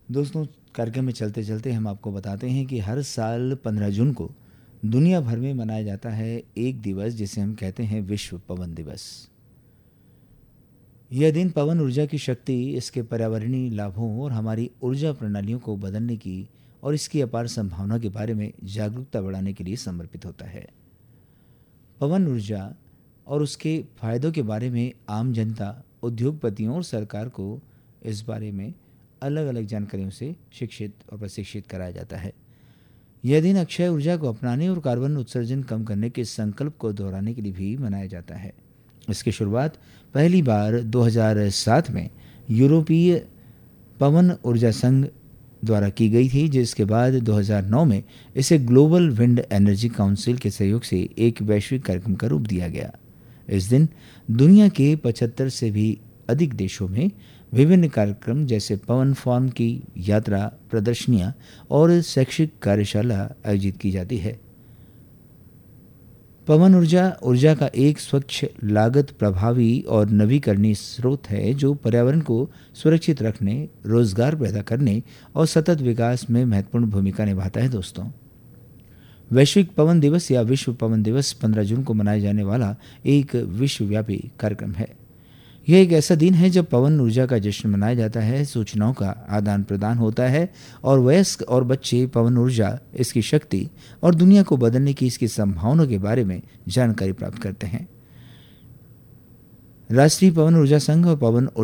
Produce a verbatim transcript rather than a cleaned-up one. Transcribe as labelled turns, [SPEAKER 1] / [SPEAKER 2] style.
[SPEAKER 1] दोस्तों, कार्यक्रम में चलते चलते हम आपको बताते हैं कि हर साल पंद्रह जून को दुनिया भर में मनाया जाता है एक दिवस जिसे हम कहते हैं विश्व पवन दिवस। यह दिन पवन ऊर्जा की शक्ति, इसके पर्यावरणीय लाभों और हमारी ऊर्जा प्रणालियों को बदलने की और इसकी अपार संभावना के बारे में जागरूकता बढ़ाने के लिए समर्पित होता है। पवन ऊर्जा और उसके फायदों के बारे में आम जनता, उद्योगपतियों और सरकार को इस बारे में अलग अलग जानकारियों से शिक्षित और प्रशिक्षित कराया जाता है। यह दिन अक्षय ऊर्जा को अपनाने और कार्बन उत्सर्जन कम करने के संकल्प को दोहराने के लिए भी मनाया जाता है। इसकी शुरुआत पहली बार दो हज़ार सात में यूरोपीय पवन ऊर्जा संघ द्वारा की गई थी, जिसके बाद दो हज़ार नौ में इसे ग्लोबल विंड एनर्जी काउंसिल के सहयोग से एक वैश्विक कार्यक्रम का रूप दिया गया। इस दिन दुनिया के पचहत्तर से भी अधिक देशों में विभिन्न कार्यक्रम जैसे पवन फार्म की यात्रा, प्रदर्शनियां और शैक्षिक कार्यशाला आयोजित की जाती है। पवन ऊर्जा ऊर्जा का एक स्वच्छ, लागत प्रभावी और नवीकरणीय स्रोत है जो पर्यावरण को सुरक्षित रखने, रोजगार पैदा करने और सतत विकास में महत्वपूर्ण भूमिका निभाता है। दोस्तों, वैश्विक पवन दिवस या विश्व पवन दिवस पंद्रह जून को मनाया जाने वाला एक विश्वव्यापी कार्यक्रम है। यह एक ऐसा दिन है जब पवन ऊर्जा का जश्न मनाया जाता है, सूचनाओं का आदान प्रदान होता है और वयस्क और बच्चे पवन ऊर्जा, इसकी शक्ति और दुनिया को बदलने की इसकी संभावनाओं के बारे में जानकारी प्राप्त करते हैं। राष्ट्रीय पवन ऊर्जा संघ और पवन